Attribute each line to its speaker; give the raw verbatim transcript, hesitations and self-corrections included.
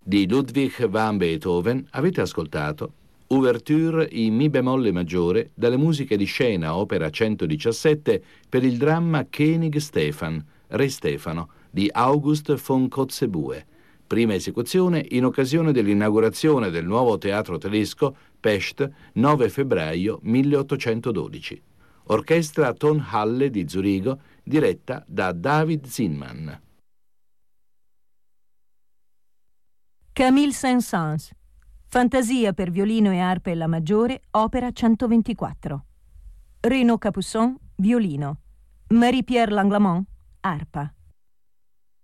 Speaker 1: Di Ludwig van Beethoven avete ascoltato Ouverture in Mi bemolle maggiore dalle musiche di scena opera centodiciassette per il dramma König Stefan, Re Stefano, di August von Kotzebue, prima esecuzione in occasione dell'inaugurazione del nuovo teatro tedesco Pest nove febbraio milleottocentododici. Orchestra Tonhalle di Zurigo, diretta da David Zinman.
Speaker 2: Camille Saint-Saëns, Fantasia per violino e arpa e la maggiore, opera centoventiquattro. Renaud Capuçon, violino. Marie-Pierre Langlamont, arpa.